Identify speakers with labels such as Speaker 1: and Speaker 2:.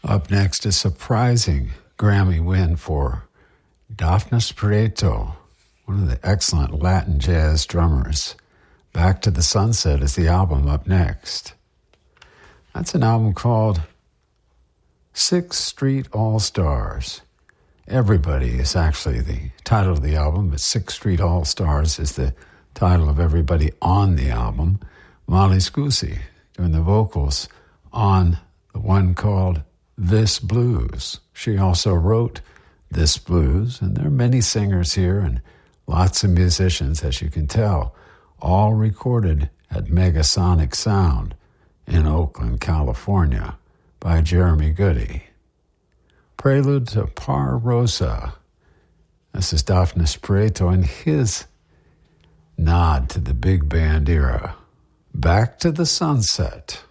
Speaker 1: Up next, a surprising Grammy win for Dafnis Prieto, one of the excellent Latin jazz drummers. Back to the Sunset is the album up next. That's an album called Sixth Street All-Stars. Everybody is actually the title of the album, but Sixth Street All-Stars is the title of everybody on the album. Molly Scusi doing the vocals on the one called This Blues. She also wrote This Blues, and there are many singers here and lots of musicians, as you can tell, all recorded at Megasonic Sound in Oakland, California, by Jeremy Goody. Prelude to Par Rosa. This is Dafnis Prieto and his nod to the big band era. Back to the Sunset.